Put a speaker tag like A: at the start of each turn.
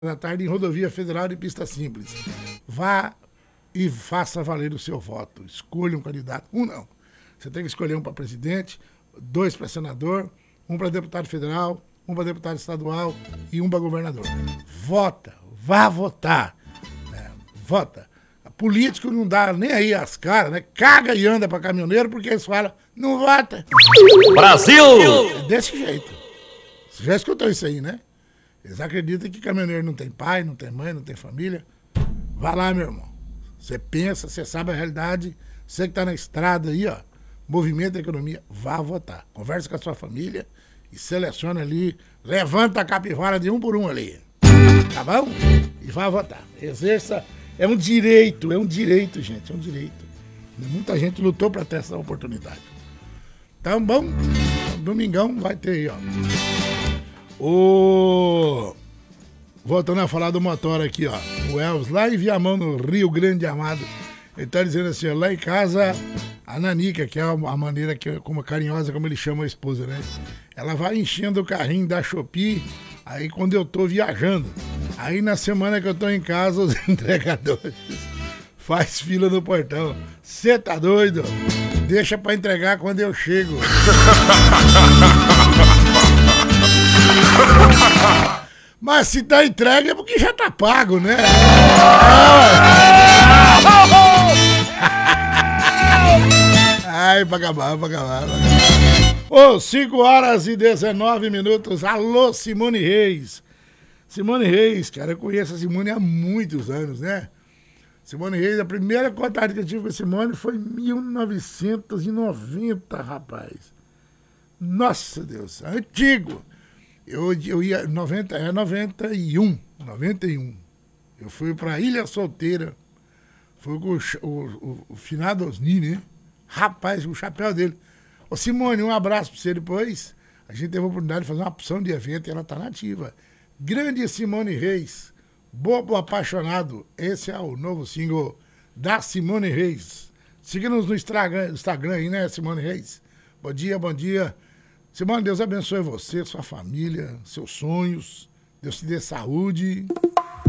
A: da tarde em rodovia federal de pista simples. Vá e faça valer o seu voto. Escolha um candidato. Um não. Você tem que escolher um para presidente, dois para senador, um para deputado federal, um para deputado estadual e um para governador. Vota. Vá votar. Vota. A político não dá nem aí as caras, né? Caga e anda para caminhoneiro porque eles falam, não vota.
B: Brasil!
A: É desse jeito. Você já escutou isso aí, né? Eles acreditam que caminhoneiro não tem pai, não tem mãe, não tem família. Vai lá, meu irmão. Você pensa, você sabe a realidade. Você que tá na estrada aí, ó. Movimento da economia, vá votar. Conversa com a sua família e seleciona ali. Levanta a capivara de um por um ali. Tá bom? E vá votar. Exerça. É um direito, gente. É um direito. Muita gente lutou para ter essa oportunidade. Então, bom, domingão vai ter aí, ó. Voltando a falar do motor aqui, ó. O Elvis, lá em Viamão, no Rio Grande Amado. Ele tá dizendo assim, ó, lá em casa, a Nanica, que é a maneira como carinhosa, como ele chama a esposa, né? Ela vai enchendo o carrinho da Shopee, aí quando eu tô viajando. Aí na semana que eu tô em casa, os entregadores faz fila no portão. Cê tá doido? Deixa pra entregar quando eu chego. Mas se tá entregue é porque já tá pago, né? Ai, pra acabar. Ô, 5h19. Alô, Simone Reis. Simone Reis, cara, eu conheço a Simone há muitos anos, né? Simone Reis, a primeira contato que eu tive com a Simone foi em 1990, rapaz. Nossa Deus, antigo. Eu ia, 91. Eu fui pra Ilha Solteira. Fui com o finado Osni, né? Rapaz, o chapéu dele. Ô Simone, um abraço pra você depois. A gente teve a oportunidade de fazer uma opção de evento e ela tá nativa. Grande Simone Reis, Bobo Apaixonado. Esse é o novo single da Simone Reis. Siga-nos no Instagram aí, né, Simone Reis? Bom dia. Simone, Deus abençoe você, sua família, seus sonhos. Deus te dê saúde.